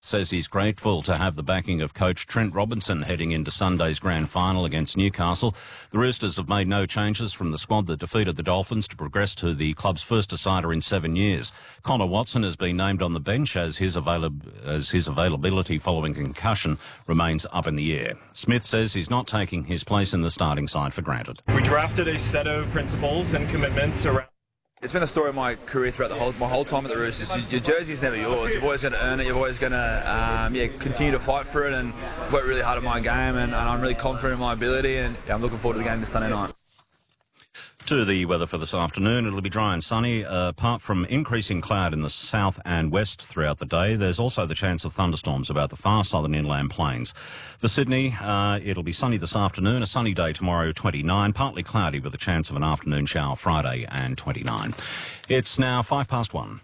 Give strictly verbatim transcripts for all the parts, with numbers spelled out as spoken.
says he's grateful to have the backing of coach Trent Robinson heading into Sunday's grand final against Newcastle. The Roosters have made no changes from the squad that defeated the Dolphins to progress to the club's first decider in seven years. Connor Watson has been named on the bench as his, avail- as his availability following concussion remains up in the air. Smith says he's not taking his place in the starting side for granted. We drafted a set of principles and commitments around... It's been the story of my career throughout the whole my whole time at the Roosters. Your, your jersey's never yours. You've always got to earn it. You've always got to um, yeah continue to fight for it and work really hard at my game. And, and I'm really confident in my ability. And yeah, I'm looking forward to the game this Sunday night. To the weather for this afternoon, it'll be dry and sunny. Uh, apart from increasing cloud in the south and west throughout the day, there's also the chance of thunderstorms about the far southern inland plains. For Sydney, uh, it'll be sunny this afternoon, a sunny day tomorrow, twenty-nine, partly cloudy with a chance of an afternoon shower Friday and twenty-nine. It's now five past one.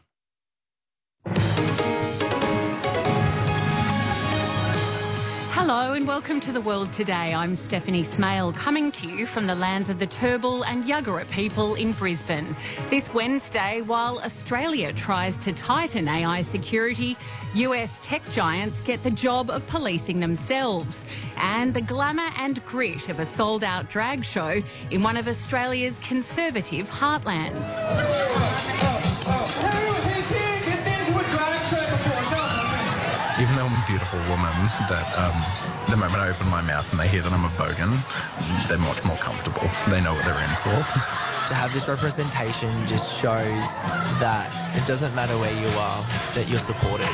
Hello and welcome to The World Today. I'm Stephanie Smale, coming to you from the lands of the Turrbal and Yagara people in Brisbane. This Wednesday, while Australia tries to tighten A I security, U S tech giants get the job of policing themselves. And the glamour and grit of a sold-out drag show in one of Australia's conservative heartlands. Even though I'm a beautiful woman, that um, the moment I open my mouth and they hear that I'm a bogan, they're much more comfortable. They know what they're in for. To have this representation just shows that it doesn't matter where you are, that you're supported.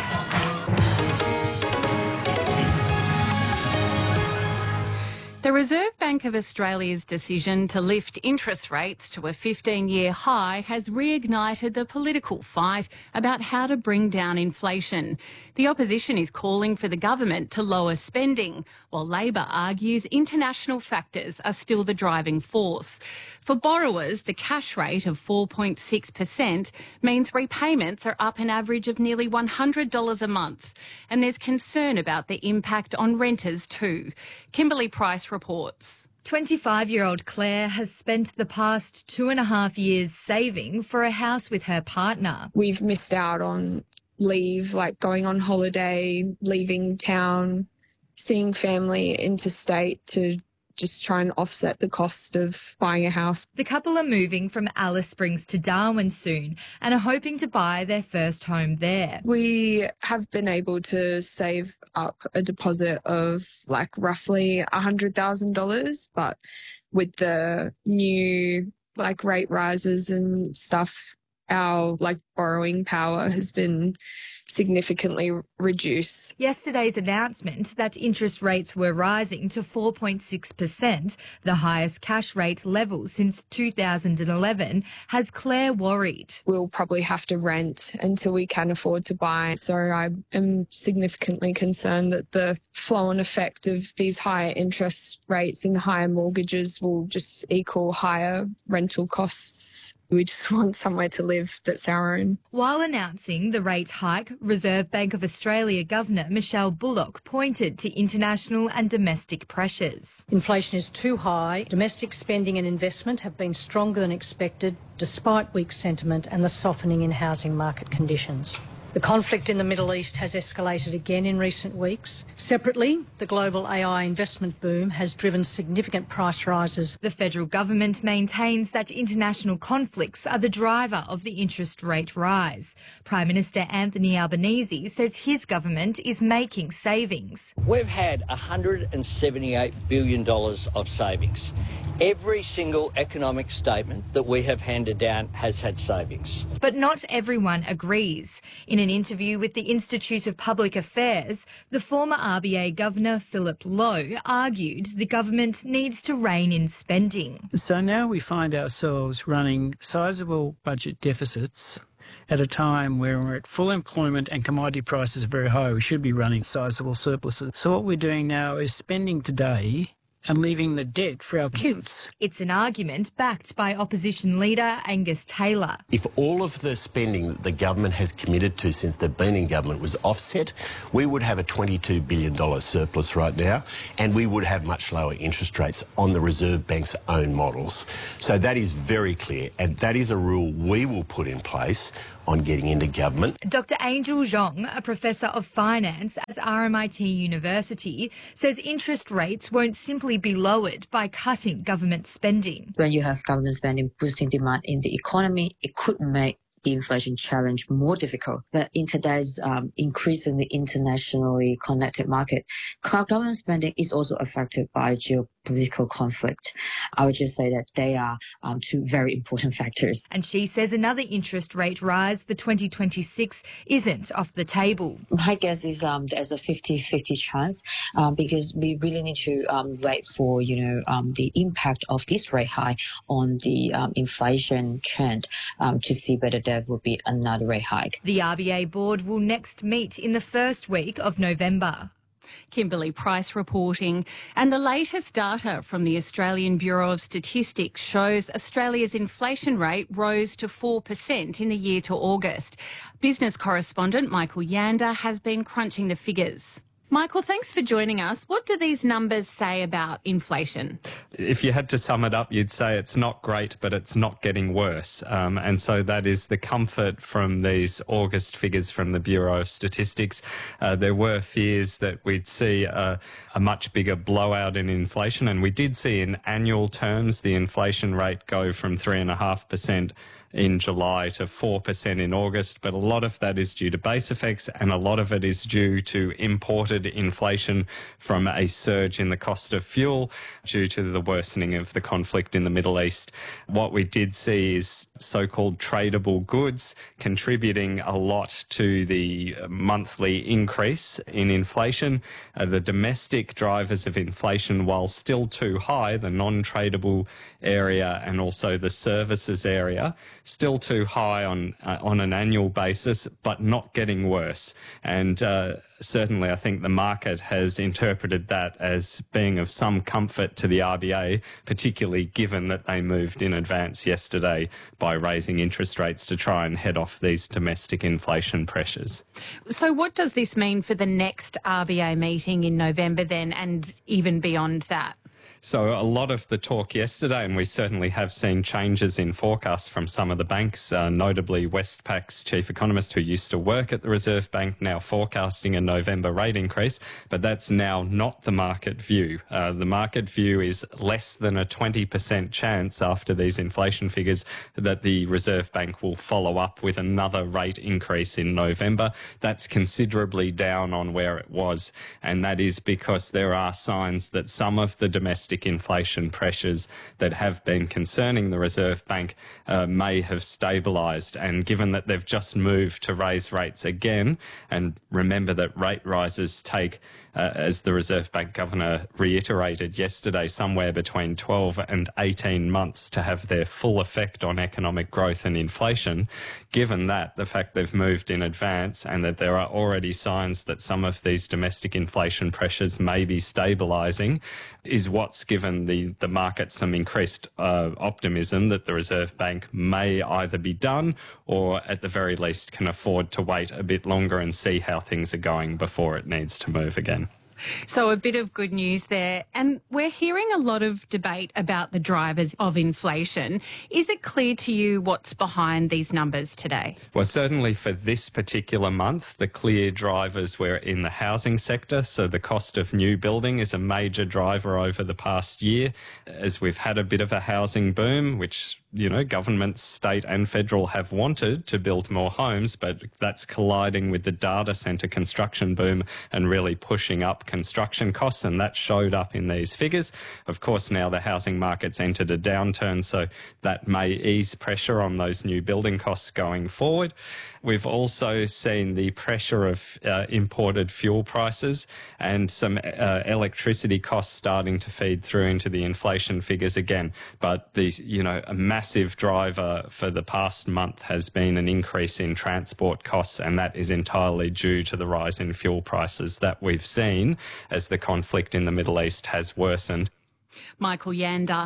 The Reserve Bank of Australia's decision to lift interest rates to a fifteen-year high has reignited the political fight about how to bring down inflation. The opposition is calling for the government to lower spending, while Labor argues international factors are still the driving force. For borrowers, the cash rate of four point six percent means repayments are up an average of nearly one hundred dollars a month, and there's concern about the impact on renters too. Kimberly Price reports. twenty-five-year-old Claire has spent the past two and a half years saving for a house with her partner. We've missed out on leave, like going on holiday, leaving town, seeing family interstate to just try and offset the cost of buying a house. The couple are moving from Alice Springs to Darwin soon and are hoping to buy their first home there. We have been able to save up a deposit of like roughly one hundred thousand dollars, but with the new like rate rises and stuff, our like borrowing power has been significantly reduced. Yesterday's announcement that interest rates were rising to four point six percent, the highest cash rate level since two thousand eleven, has Claire worried. We'll probably have to rent until we can afford to buy. So I am significantly concerned that the flow-on effect of these higher interest rates and higher mortgages will just equal higher rental costs. We just want somewhere to live that's our own. While announcing the rate hike, Reserve Bank of Australia Governor Michelle Bullock pointed to international and domestic pressures. Inflation is too high. Domestic spending and investment have been stronger than expected, despite weak sentiment and the softening in housing market conditions. The conflict in the Middle East has escalated again in recent weeks. Separately, the global A I investment boom has driven significant price rises. The federal government maintains that international conflicts are the driver of the interest rate rise. Prime Minister Anthony Albanese says his government is making savings. We've had one hundred seventy-eight billion dollars of savings. Every single economic statement that we have handed down has had savings. But not everyone agrees. In an interview with the Institute of Public Affairs, the former R B A Governor Philip Lowe argued the government needs to rein in spending. So now we find ourselves running sizable budget deficits at a time where we're at full employment and commodity prices are very high. We should be running sizable surpluses. So what we're doing now is spending today and leaving the debt for our kids. It's an argument backed by opposition leader Angus Taylor. If all of the spending that the government has committed to since they've been in government was offset, we would have a twenty-two billion dollars surplus right now, and we would have much lower interest rates on the Reserve Bank's own models. So that is very clear, and that is a rule we will put in place on getting into government. Doctor Angel Zhong, a professor of finance at R M I T University, says interest rates won't simply be lowered by cutting government spending. When you have government spending boosting demand in the economy, it could make the inflation challenge more difficult. But in today's um, increasingly internationally connected market, government spending is also affected by geopolitical conflict. I would just say that they are um, two very important factors. And she says another interest rate rise for twenty twenty-six isn't off the table. My guess is um, there's a fifty-fifty chance um, because we really need to um, wait for, you know, um, the impact of this rate hike on the um, inflation trend um, to see whether there will be another rate hike. The R B A board will next meet in the first week of November. Kimberly Price reporting. And the latest data from the Australian Bureau of Statistics shows Australia's inflation rate rose to four percent in the year to August. Business correspondent Michael Yander has been crunching the figures. Michael, thanks for joining us. What do these numbers say about inflation? If you had to sum it up, you'd say it's not great, but it's not getting worse. Um, and so that is the comfort from these August figures from the Bureau of Statistics. Uh, there were fears that we'd see a, a much bigger blowout in inflation, and we did see in annual terms the inflation rate go from three point five percent in July to four percent in August, but a lot of that is due to base effects and a lot of it is due to imported inflation from a surge in the cost of fuel due to the worsening of the conflict in the Middle East. What we did see is so-called tradable goods contributing a lot to the monthly increase in inflation. Uh, the domestic drivers of inflation, while still too high, the non-tradable area and also the services area, still too high on uh, on an annual basis, but not getting worse. And uh, certainly I think the market has interpreted that as being of some comfort to the R B A, particularly given that they moved in advance yesterday by raising interest rates to try and head off these domestic inflation pressures. So what does this mean for the next R B A meeting in November then, and even beyond that? So a lot of the talk yesterday, and we certainly have seen changes in forecasts from some of the banks, uh, notably Westpac's chief economist who used to work at the Reserve Bank, now forecasting a November rate increase, but that's now not the market view. Uh, the market view is less than a twenty percent chance after these inflation figures that the Reserve Bank will follow up with another rate increase in November. That's considerably down on where it was, and that is because there are signs that some of the domestic inflation pressures that have been concerning the Reserve Bank uh, may have stabilised. And given that they've just moved to raise rates again, and remember that rate rises take, uh, as the Reserve Bank Governor reiterated yesterday, somewhere between twelve and eighteen months to have their full effect on economic growth and inflation. Given that, the fact they've moved in advance and that there are already signs that some of these domestic inflation pressures may be stabilising is what's given the, the market some increased uh, optimism that the Reserve Bank may either be done or at the very least can afford to wait a bit longer and see how things are going before it needs to move again. So a bit of good news there. And we're hearing a lot of debate about the drivers of inflation. Is it clear to you what's behind these numbers today? Well, certainly for this particular month, the clear drivers were in the housing sector. So the cost of new building is a major driver over the past year, as we've had a bit of a housing boom, which you know, governments, state and federal have wanted to build more homes, but that's colliding with the data centre construction boom and really pushing up construction costs, and that showed up in these figures. Of course, now the housing market's entered a downturn, so that may ease pressure on those new building costs going forward. We've also seen the pressure of uh, imported fuel prices and some uh, electricity costs starting to feed through into the inflation figures again. But these, you know, a massive driver for the past month has been an increase in transport costs, and that is entirely due to the rise in fuel prices that we've seen as the conflict in the Middle East has worsened. Michael Yander.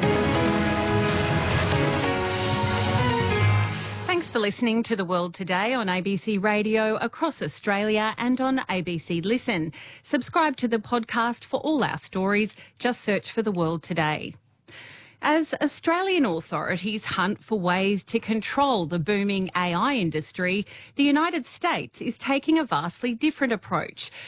Thanks for listening to The World Today on A B C Radio across Australia and on A B C Listen. Subscribe to the podcast for all our stories. Just search for The World Today. As Australian authorities hunt for ways to control the booming A I industry, the United States is taking a vastly different approach.